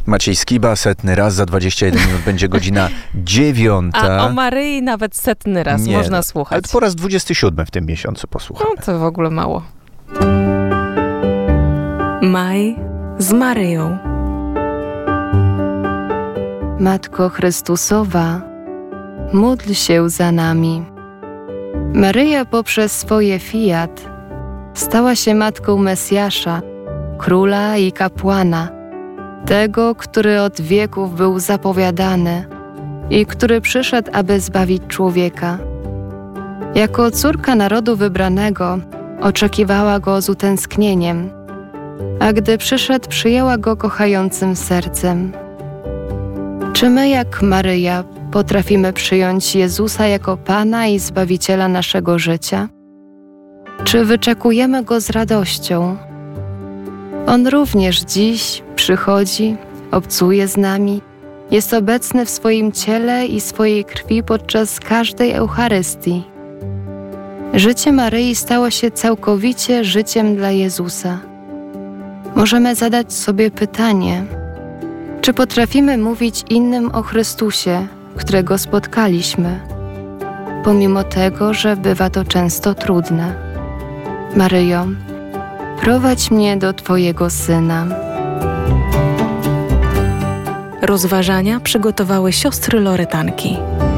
Maciej Skiba, 100. raz, za 21 minut będzie godzina 9. A o Maryi nawet 100. raz można słuchać. Ale po raz 27 w tym miesiącu posłuchamy. No to w ogóle mało. Maj z Maryją. Matko Chrystusowa, módl się za nami. Maryja poprzez swoje fiat stała się matką Mesjasza, króla i kapłana, tego, który od wieków był zapowiadany i który przyszedł, aby zbawić człowieka. Jako córka narodu wybranego oczekiwała go z utęsknieniem, a gdy przyszedł, przyjęła go kochającym sercem. Czy my, jak Maryja, potrafimy przyjąć Jezusa jako Pana i Zbawiciela naszego życia? Czy wyczekujemy Go z radością? On również dziś przychodzi, obcuje z nami, jest obecny w swoim ciele i swojej krwi podczas każdej Eucharystii. Życie Maryi stało się całkowicie życiem dla Jezusa. Możemy zadać sobie pytanie, czy potrafimy mówić innym o Chrystusie, którego spotkaliśmy, pomimo tego, że bywa to często trudne. Maryjo, prowadź mnie do Twojego Syna. Rozważania przygotowały siostry Loretanki.